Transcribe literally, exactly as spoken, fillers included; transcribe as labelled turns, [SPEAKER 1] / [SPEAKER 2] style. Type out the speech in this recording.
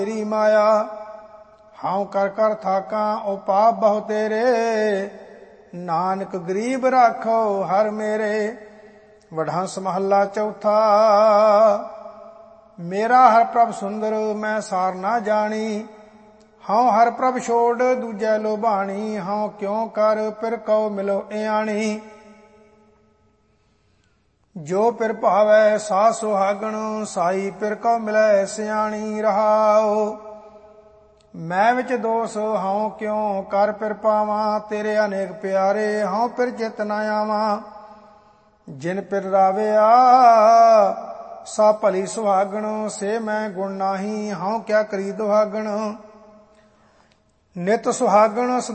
[SPEAKER 1] तेरी माया हाउ कर कर थाका ओ पाप बहु तेरे नानक गरीब राखो हर मेरे। वडहंस महला चौथा। मेरा हर प्रभ सुंदर मैं सार ना जानी हाउ हर प्रभ छोड़ दूजै लोभाणी हाउ क्यों कर पिर कौ मिलो इयाणी। जो पिर भावै सा सुहागण साई पिर कौ मिलै सियाणी रहाओ। मैं विच दोष हाउ क्यों कर पिर पावां तेरे अनेक प्यारे हाउ पिर चित न आवां। जिन पिर राविया सा भली सुहागण से मैं गुण नाही हाउ क्या करी दुहागण। नित सुहागण